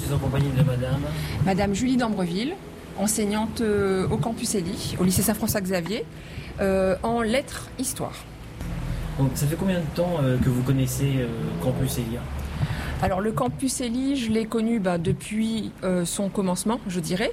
suis en compagnie de Madame Julie d'Ambreville, enseignante au campus Élie, au lycée Saint-François-Xavier, en lettres histoire. Donc, ça fait combien de temps que vous connaissez campus Élie ? Alors le campus Élie, je l'ai connu depuis son commencement, je dirais.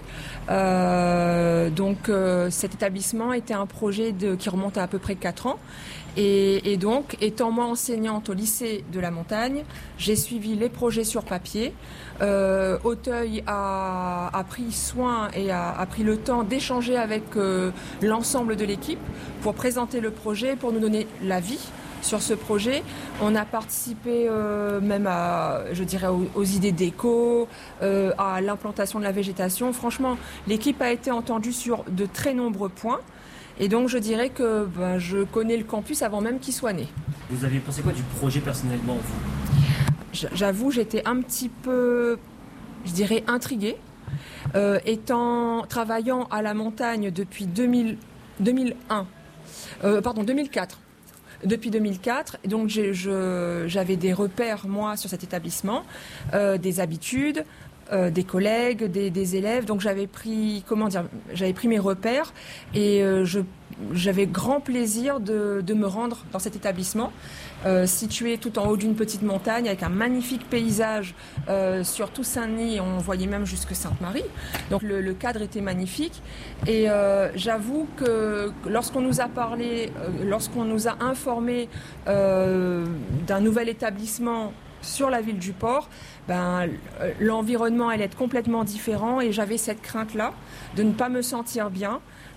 Cet établissement était un projet qui remonte à peu près 4 ans. Et donc, étant moi enseignante au lycée de la Montagne, j'ai suivi les projets sur papier. Auteuil a pris soin et a pris le temps d'échanger avec l'ensemble de l'équipe pour présenter le projet, pour nous donner l'avis sur ce projet. On a participé même aux idées déco, à l'implantation de la végétation. Franchement, l'équipe a été entendue sur de très nombreux points. Et donc je dirais que je connais le campus avant même qu'il soit né. Vous avez pensé quoi du projet personnellement, vous ? J'avoue, j'étais un petit peu, je dirais, intriguée. Travaillant à la Montagne depuis 2004. Depuis 2004, donc j'avais des repères, moi, sur cet établissement, des habitudes, des collègues, des élèves. Donc j'avais pris mes repères et j'avais grand plaisir de me rendre dans cet établissement, situé tout en haut d'une petite montagne avec un magnifique paysage sur tout Saint-Denis. On voyait même jusque Sainte-Marie. Donc le cadre était magnifique. Et j'avoue que lorsqu'on nous a parlé, lorsqu'on nous a informé d'un nouvel établissement sur la ville du Port, l'environnement allait être complètement différent et j'avais cette crainte-là de ne pas me sentir bien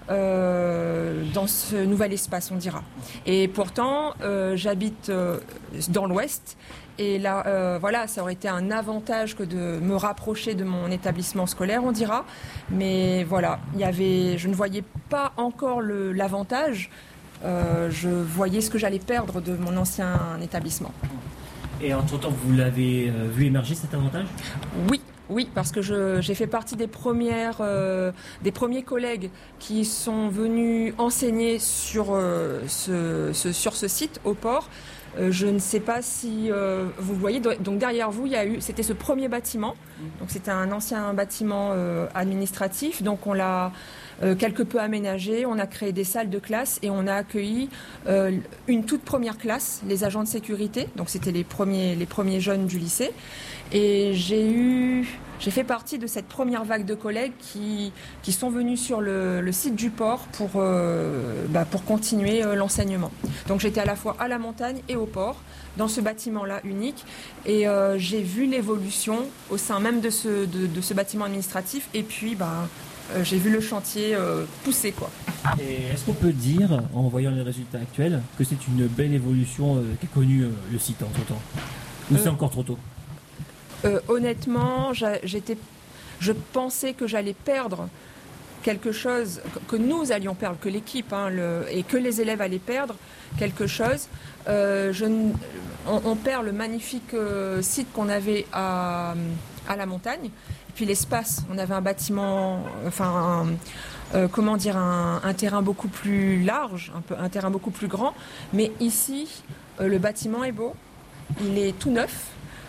dans ce nouvel espace, on dira. Et pourtant, j'habite dans l'Ouest et là, ça aurait été un avantage que de me rapprocher de mon établissement scolaire, on dira. Mais voilà, je ne voyais pas encore l'avantage. Je voyais ce que j'allais perdre de mon ancien établissement. Et entre-temps, vous l'avez vu émerger cet avantage ? Oui, parce que j'ai fait partie des premiers collègues qui sont venus enseigner sur ce site au port. Je ne sais pas si vous voyez, donc derrière vous, c'était ce premier bâtiment. Donc c'était un ancien bâtiment administratif. Donc on l'a quelque peu aménagé, on a créé des salles de classe et on a accueilli une toute première classe, les agents de sécurité. Donc c'était les premiers jeunes du lycée. Et j'ai fait partie de cette première vague de collègues qui sont venus sur le site du port pour continuer l'enseignement. Donc j'étais à la fois à la Montagne et au port, dans ce bâtiment-là unique. Et j'ai vu l'évolution au sein même de ce bâtiment administratif. Et puis, j'ai vu le chantier pousser, quoi. Et est-ce qu'on peut dire, en voyant les résultats actuels, que c'est une belle évolution qu'a connue le site entre-temps ? Ou c'est encore trop tôt ? Honnêtement, je pensais que j'allais perdre quelque chose, que nous allions perdre, que l'équipe et que les élèves allaient perdre quelque chose. On perd le magnifique site qu'on avait à la Montagne. Et puis l'espace, on avait un bâtiment, un terrain beaucoup plus large, un terrain beaucoup plus grand. Mais ici, le bâtiment est beau, il est tout neuf.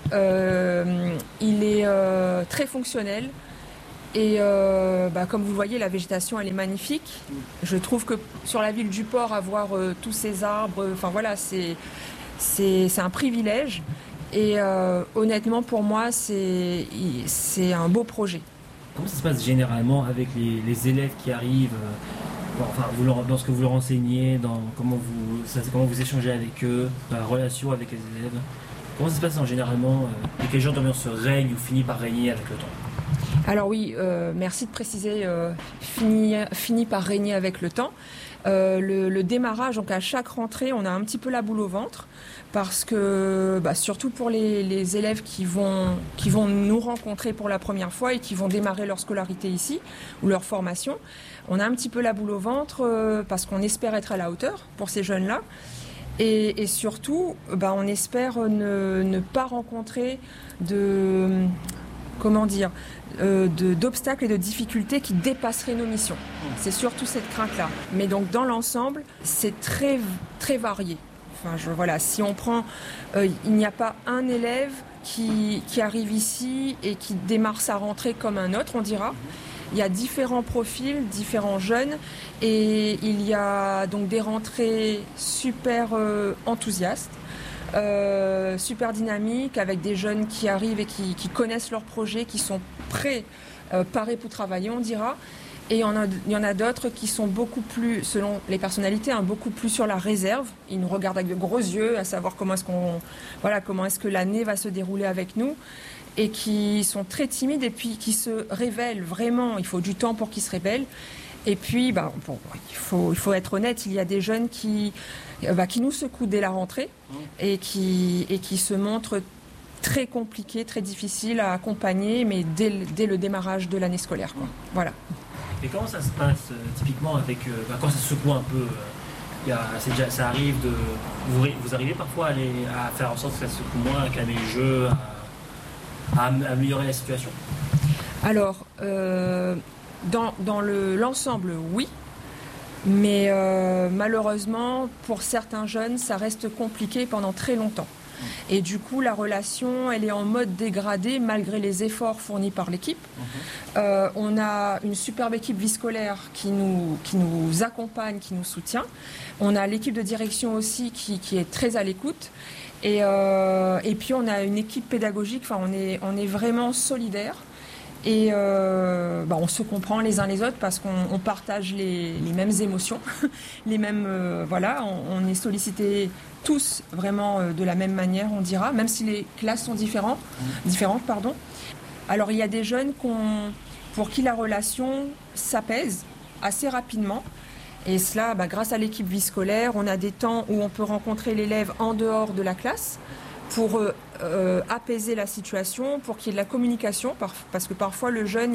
Il est très fonctionnel et comme vous voyez, la végétation elle est magnifique. Je trouve que sur la ville du port, avoir tous ces arbres, c'est un privilège et honnêtement pour moi c'est un beau projet. Comment ça se passe généralement avec les élèves qui arrivent lorsque vous leur enseignez, comment vous échangez avec eux, dans la relation avec les élèves? Comment ça se passe généralement et quel genre d'ambiance règne ou finit par régner avec le temps ? Alors oui, merci de préciser, finit par régner avec le temps. Le démarrage, donc à chaque rentrée, on a un petit peu la boule au ventre parce que, surtout pour les élèves qui vont nous rencontrer pour la première fois et qui vont démarrer leur scolarité ici ou leur formation, on a un petit peu la boule au ventre parce qu'on espère être à la hauteur pour ces jeunes-là. Et surtout, on espère ne pas rencontrer d'obstacles et de difficultés qui dépasseraient nos missions. C'est surtout cette crainte-là. Mais donc, dans l'ensemble, c'est très, très varié. Si on prend, il n'y a pas un élève qui arrive ici et qui démarre sa rentrée comme un autre, on dira. Il y a différents profils, différents jeunes, et il y a donc des rentrées super enthousiastes, super dynamiques, avec des jeunes qui arrivent et qui connaissent leur projet, qui sont prêts, parés pour travailler, on dira. Et il y en a d'autres qui sont beaucoup plus, selon les personnalités, beaucoup plus sur la réserve. Ils nous regardent avec de gros yeux, à savoir comment est-ce que l'année va se dérouler avec nous. Et qui sont très timides et puis qui se révèlent vraiment. Il faut du temps pour qu'ils se révèlent. Et puis, il faut être honnête, il y a des jeunes qui nous secouent dès la rentrée et qui se montrent très compliqués, très difficiles à accompagner, mais dès le démarrage de l'année scolaire, quoi. Voilà. Et comment ça se passe typiquement avec quand ça se secoue un peu ça arrive vous arrivez parfois à faire en sorte que ça se secoue moins, à calmer le jeu, à améliorer la situation? Alors, dans l'ensemble, oui. Mais malheureusement, pour certains jeunes, ça reste compliqué pendant très longtemps. Et du coup, la relation, elle est en mode dégradé malgré les efforts fournis par l'équipe. On a une superbe équipe vie scolaire qui nous accompagne, qui nous soutient. On a l'équipe de direction aussi qui est très à l'écoute. Et puis on a une équipe pédagogique, on est vraiment solidaires et on se comprend les uns les autres parce qu'on partage les mêmes émotions, les mêmes on est sollicités tous vraiment de la même manière, on dira, même si les classes sont différentes. Alors il y a des jeunes pour qui la relation s'apaise assez rapidement. Et cela, grâce à l'équipe vie scolaire, on a des temps où on peut rencontrer l'élève en dehors de la classe pour apaiser la situation, pour qu'il y ait de la communication, parce que parfois le jeune,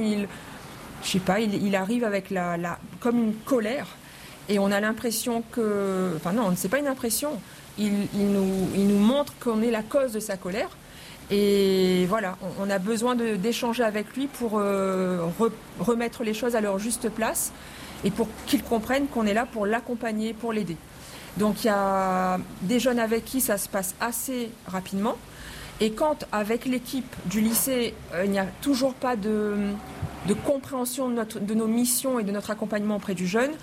il arrive avec comme une colère, et on a l'impression que... Enfin non, c'est pas une impression, il nous montre qu'on est la cause de sa colère, et voilà, on a besoin d'échanger avec lui pour remettre les choses à leur juste place, et pour qu'ils comprennent qu'on est là pour l'accompagner, pour l'aider. Donc il y a des jeunes avec qui ça se passe assez rapidement. Et quand avec l'équipe du lycée, il n'y a toujours pas de compréhension de nos missions et de notre accompagnement auprès du jeune,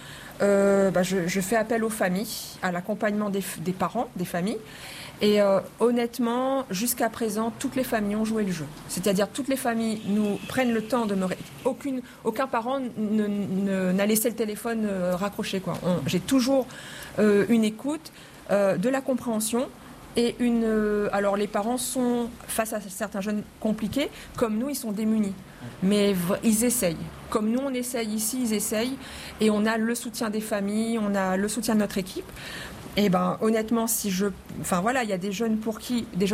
je fais appel aux familles, à l'accompagnement des parents, des familles. Et honnêtement, jusqu'à présent, toutes les familles ont joué le jeu. C'est-à-dire toutes les familles nous prennent le temps de aucun parent n'a laissé le téléphone raccroché, quoi. J'ai toujours une écoute, de la compréhension et alors les parents sont face à certains jeunes compliqués, comme nous, ils sont démunis. Mais ils essayent. Comme nous, on essaye ici, ils essayent. Et on a le soutien des familles, on a le soutien de notre équipe. Et honnêtement, il y a des jeunes pour qui, je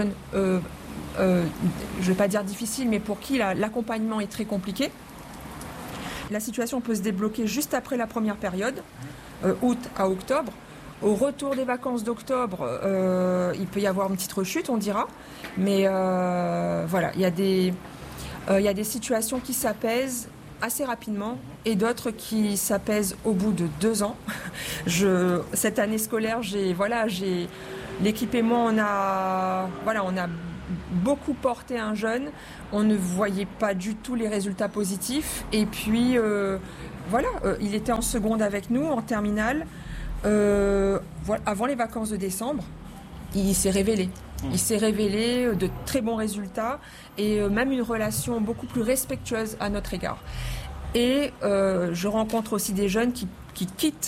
vais pas dire difficile, mais pour qui l'accompagnement est très compliqué. La situation peut se débloquer juste après la première période, août à octobre. Au retour des vacances d'octobre, il peut y avoir une petite rechute, on dira. Mais il y a des situations qui s'apaisent assez rapidement et d'autres qui s'apaisent au bout de 2 ans. Cette année scolaire, l'équipe et moi, on a beaucoup porté un jeune. On ne voyait pas du tout les résultats positifs. Et puis, il était en seconde avec nous, en terminale. Avant les vacances de décembre, il s'est révélé. Il s'est révélé de très bons résultats et même une relation beaucoup plus respectueuse à notre égard. Et je rencontre aussi des jeunes qui quittent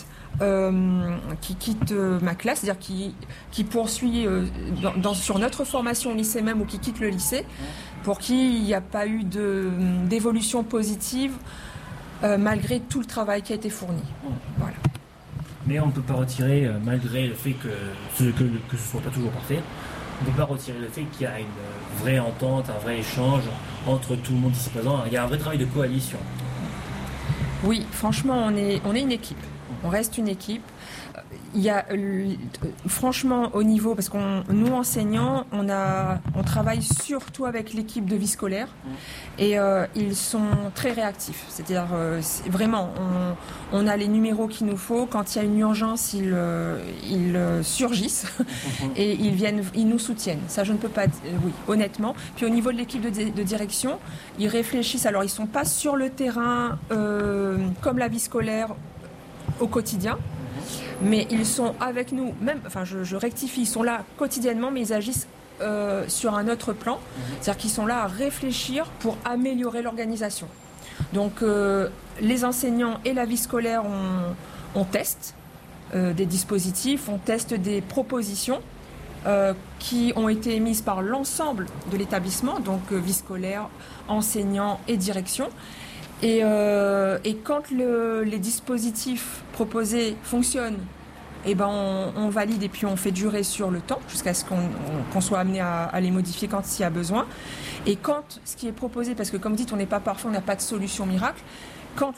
ma classe, c'est-à-dire qui poursuivent sur notre formation au lycée même ou qui quittent le lycée, pour qui il n'y a pas eu d'évolution positive malgré tout le travail qui a été fourni. Voilà. Mais on ne peut pas retirer, malgré le fait que ce ne soit pas toujours parfait, on ne peut pas retirer le fait qu'il y a une vraie entente, un vrai échange entre tout le monde ici présent. Il y a un vrai travail de coalition. Oui, franchement, on est une équipe. On reste une équipe. Il y a, franchement, au niveau, parce qu'on nous enseignants, on travaille surtout avec l'équipe de vie scolaire et ils sont très réactifs. C'est-à-dire, vraiment, on a les numéros qu'il nous faut. Quand il y a une urgence, ils surgissent et ils nous soutiennent. Ça, je ne peux pas, oui, honnêtement. Puis au niveau de l'équipe de direction, ils réfléchissent. Alors, ils sont pas sur le terrain comme la vie scolaire au quotidien. Mais ils sont avec nous, même, enfin je rectifie, ils sont là quotidiennement, mais ils agissent sur un autre plan. C'est-à-dire qu'ils sont là à réfléchir pour améliorer l'organisation. Donc les enseignants et la vie scolaire, on teste des dispositifs, on teste des propositions qui ont été émises par l'ensemble de l'établissement, donc vie scolaire, enseignants et direction. Et quand les dispositifs proposés fonctionnent, eh ben on valide et puis on fait durer sur le temps jusqu'à ce qu'on soit amené à les modifier quand il y a besoin. Et quand ce qui est proposé, parce que comme dit, on n'est pas parfait, on n'a pas de solution miracle, quand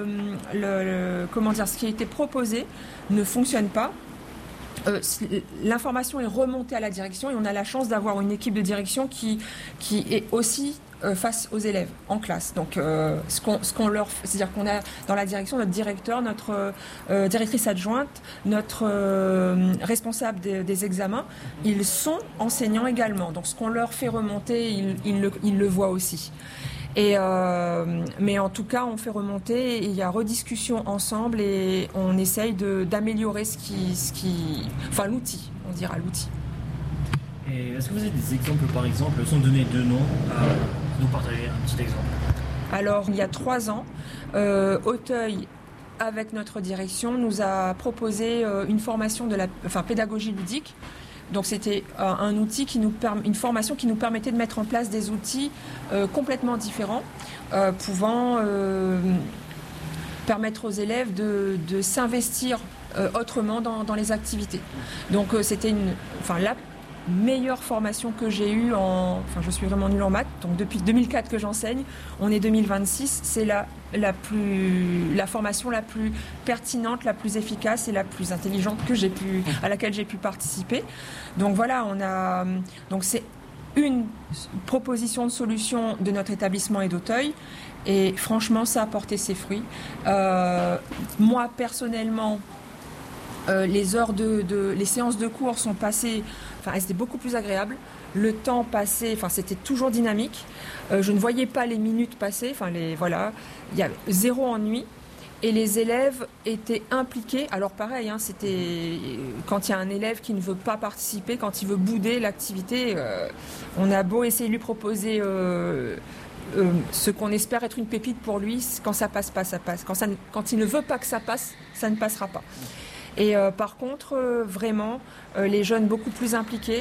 ce qui a été proposé ne fonctionne pas, l'information est remontée à la direction et on a la chance d'avoir une équipe de direction qui est aussi face aux élèves en classe. Donc, ce qu'on leur, c'est-à-dire qu'on a dans la direction notre directeur, notre directrice adjointe, notre responsable des examens, ils sont enseignants également. Donc, ce qu'on leur fait remonter, ils le voient aussi. Mais en tout cas, on fait remonter, il y a rediscussion ensemble et on essaye d'améliorer enfin l'outil, on dira l'outil. Et est-ce que vous avez des exemples, par exemple, sans donner deux noms, à nous partager un petit exemple? Alors, il y a 3 ans, Auteuil, avec notre direction, nous a proposé une formation pédagogie ludique. Donc c'était un outil une formation qui nous permettait de mettre en place des outils complètement différents, pouvant permettre aux élèves de s'investir autrement dans les activités. Donc c'était la meilleure formation que j'ai eue je suis vraiment nulle en maths, donc depuis 2004 que j'enseigne, on est 2026, c'est la formation la plus pertinente, la plus efficace et la plus intelligente à laquelle j'ai pu participer. Donc voilà, donc c'est une proposition de solution de notre établissement et d'Auteuil. Et franchement, ça a porté ses fruits. Moi, personnellement, les séances de cours sont passées, elles étaient beaucoup plus agréables. Le temps passé, c'était toujours dynamique. Je ne voyais pas les minutes passer. Il y avait 0 ennui. Et les élèves étaient impliqués. Alors pareil, c'était quand il y a un élève qui ne veut pas participer, quand il veut bouder l'activité, on a beau essayer de lui proposer ce qu'on espère être une pépite pour lui. Quand ça passe pas, ça passe. Quand il ne veut pas que ça passe, ça ne passera pas. Et par contre, vraiment, les jeunes beaucoup plus impliqués,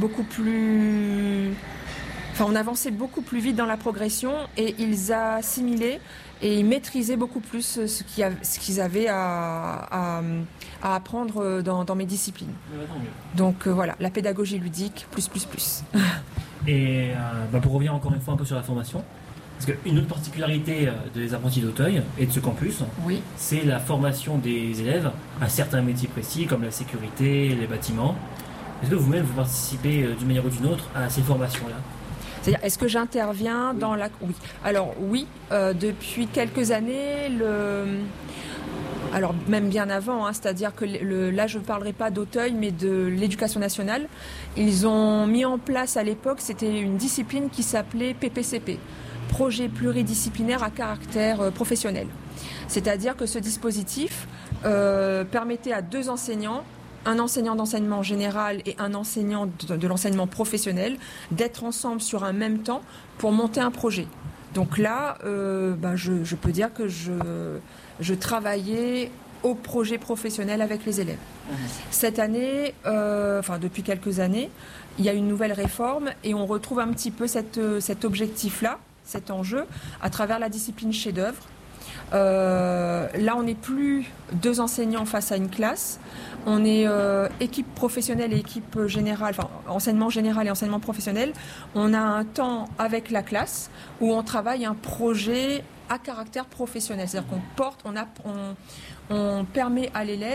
on avançait beaucoup plus vite dans la progression et ils assimilaient et ils maîtrisaient beaucoup plus ce qu'ils avaient à apprendre dans mes disciplines. Donc voilà, la pédagogie ludique, plus. Et pour revenir encore une fois un peu sur la formation, parce qu'une autre particularité des apprentis d'Auteuil et de ce campus, oui, c'est la formation des élèves à certains métiers précis comme la sécurité, les bâtiments. Est-ce que vous-même vous participez d'une manière ou d'une autre à ces formations-là? C'est-à-dire, est-ce que j'interviens dans la... Oui. Alors oui, depuis quelques années, alors même bien avant, c'est-à-dire que là je ne parlerai pas d'Auteuil mais de l'Éducation nationale, ils ont mis en place à l'époque, c'était une discipline qui s'appelait PPCP, projet pluridisciplinaire à caractère professionnel. C'est-à-dire que ce dispositif permettait à 2 enseignants, un enseignant d'enseignement général et un enseignant de l'enseignement professionnel, d'être ensemble sur un même temps pour monter un projet. Donc là, je peux dire que je travaillais au projet professionnel avec les élèves. Cette année, depuis quelques années, il y a une nouvelle réforme et on retrouve un petit peu cet objectif-là, cet enjeu, à travers la discipline chef-d'œuvre. Là, on n'est plus 2 enseignants face à une classe. On est équipe professionnelle et équipe générale, enseignement général et enseignement professionnel. On a un temps avec la classe où on travaille un projet à caractère professionnel. C'est-à-dire qu'on permet à l'élève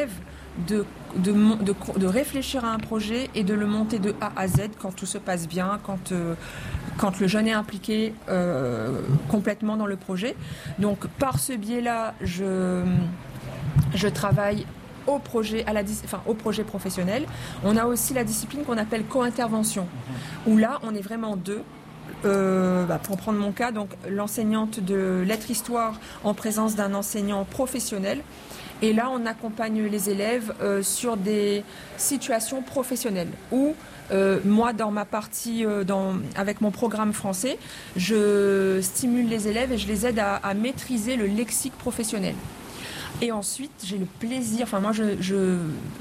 de réfléchir à un projet et de le monter de A à Z quand tout se passe bien, quand le jeune est impliqué complètement dans le projet. Donc par ce biais-là, je travaille au projet professionnel. On a aussi la discipline qu'on appelle co-intervention, où là on est vraiment deux. Pour prendre mon cas, donc l'enseignante de lettres-histoire en présence d'un enseignant professionnel. Et là, on accompagne les élèves sur des situations professionnelles où moi, dans ma partie, avec mon programme français, je stimule les élèves et je les aide à maîtriser le lexique professionnel. Et ensuite, j'ai le plaisir, moi, je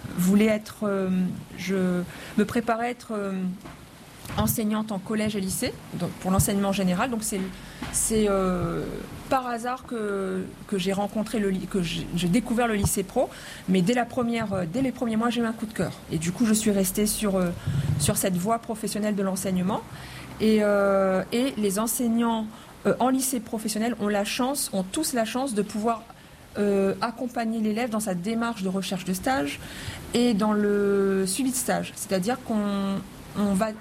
me préparais à être enseignante en collège et lycée, donc pour l'enseignement général. Donc c'est par hasard que j'ai rencontré j'ai découvert le lycée pro, mais dès les premiers mois, j'ai eu un coup de cœur. Et du coup, je suis restée sur cette voie professionnelle de l'enseignement. Et les enseignants en lycée professionnel ont tous la chance de pouvoir accompagner l'élève dans sa démarche de recherche de stage et dans le suivi de stage. C'est-à-dire qu'on va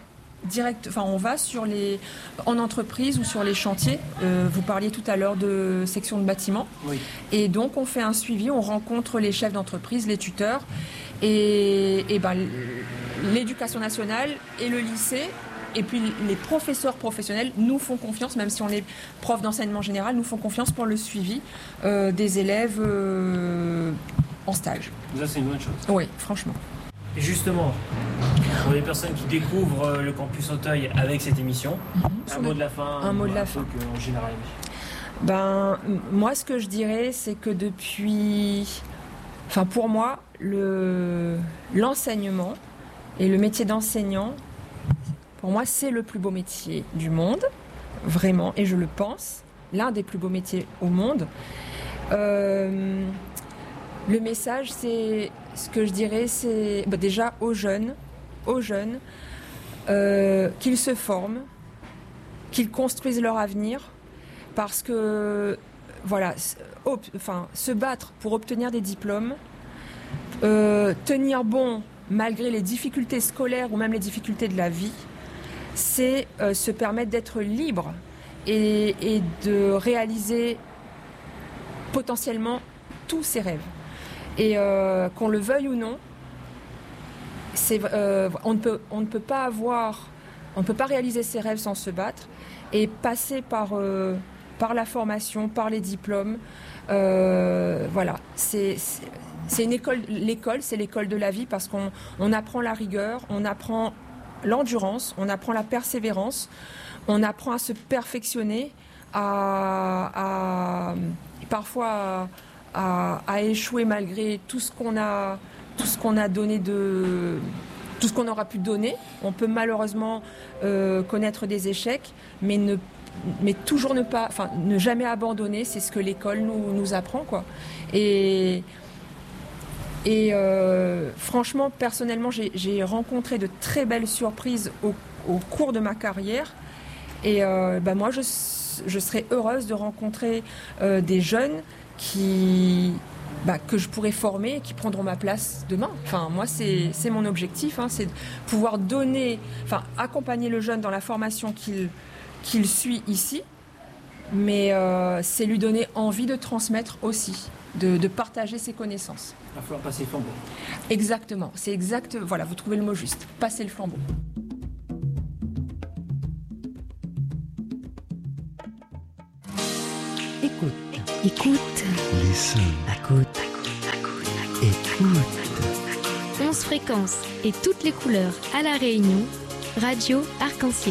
en entreprise ou sur les chantiers. Vous parliez tout à l'heure de section de bâtiment. Oui. Et donc on fait un suivi, on rencontre les chefs d'entreprise, les tuteurs et l'éducation nationale et le lycée. Et puis les professeurs professionnels nous font confiance, même si on est prof d'enseignement général, nous font confiance pour le suivi des élèves en stage. Ça, c'est une bonne chose. Oui, franchement. Et justement, pour les personnes qui découvrent le campus Auteuil avec cette émission, un mot de la fin. Un mot de la fin. En général. Moi, ce que je dirais, c'est que pour moi, l'enseignement et le métier d'enseignant, pour moi, c'est le plus beau métier du monde, vraiment, et je le pense, l'un des plus beaux métiers au monde. Le message, ce que je dirais, c'est déjà aux jeunes, qu'ils se forment, qu'ils construisent leur avenir, parce que se battre pour obtenir des diplômes, tenir bon malgré les difficultés scolaires ou même les difficultés de la vie, c'est se permettre d'être libre et de réaliser potentiellement tous ses rêves. Et qu'on le veuille ou non, on ne peut pas réaliser ses rêves sans se battre et passer par la formation, par les diplômes. C'est une école. L'école, c'est l'école de la vie parce qu'on apprend la rigueur, on apprend l'endurance, on apprend la persévérance, on apprend à se perfectionner, parfois à échouer malgré tout ce qu'on a donné tout ce qu'on aura pu donner. On peut malheureusement connaître des échecs, mais toujours ne jamais abandonner. C'est ce que l'école nous apprend, quoi. Et franchement, personnellement, j'ai rencontré de très belles surprises au cours de ma carrière. Et moi, je serais heureuse de rencontrer des jeunes que je pourrais former et qui prendront ma place demain. Moi, c'est mon objectif, c'est de pouvoir accompagner le jeune dans la formation qu'il suit ici, mais c'est lui donner envie de transmettre aussi, de partager ses connaissances. Il va falloir passer le flambeau. Exactement, c'est exact. Voilà, vous trouvez le mot juste. Passer le flambeau. Écoute. Listen. Écoute. 11 fréquences et toutes les couleurs à La Réunion. Radio Arc-en-Ciel.